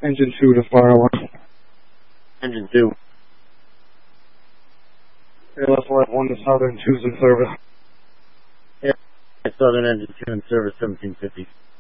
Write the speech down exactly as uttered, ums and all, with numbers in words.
Engine two to fire one. Engine two. A L S Life one to Southern two's in service. Yeah, Southern Engine two in service, seventeen fifty.